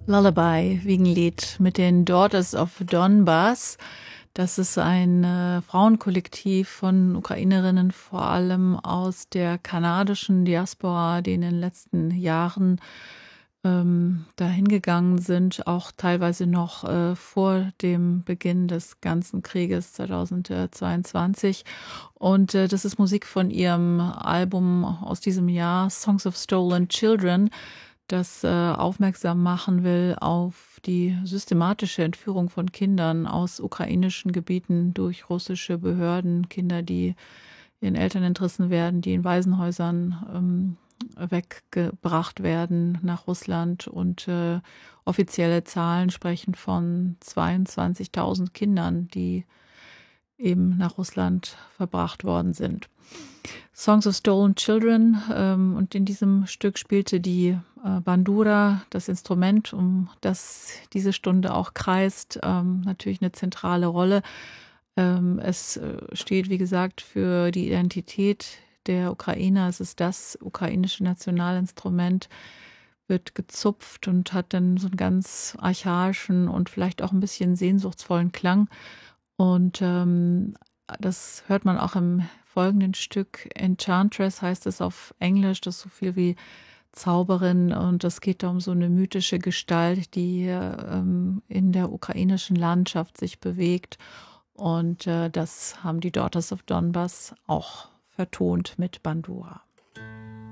Lullaby, Wiegenlied mit den Daughters of Donbass. Das ist ein Frauenkollektiv von Ukrainerinnen, vor allem aus der kanadischen Diaspora, die in den letzten Jahren dahin gegangen sind, auch teilweise noch vor dem Beginn des ganzen Krieges 2022. Und das ist Musik von ihrem Album aus diesem Jahr, Songs of Stolen Children, das aufmerksam machen will auf die systematische Entführung von Kindern aus ukrainischen Gebieten durch russische Behörden, Kinder, die ihren Eltern entrissen werden, die in Waisenhäusern weggebracht werden nach Russland. Und offizielle Zahlen sprechen von 22.000 Kindern, die eben nach Russland verbracht worden sind. Songs of Stolen Children, und in diesem Stück spielte die Bandura, das Instrument, um das diese Stunde auch kreist, natürlich eine zentrale Rolle. Es steht, wie gesagt, für die Identität der Ukrainer. Es ist das ukrainische Nationalinstrument, wird gezupft und hat dann so einen ganz archaischen und vielleicht auch ein bisschen sehnsuchtsvollen Klang. Und das hört man auch im folgenden Stück. Enchantress heißt es auf Englisch, das ist so viel wie Zauberin, und es geht da um so eine mythische Gestalt, die in der ukrainischen Landschaft sich bewegt, und das haben die Daughters of Donbass auch vertont mit Bandura.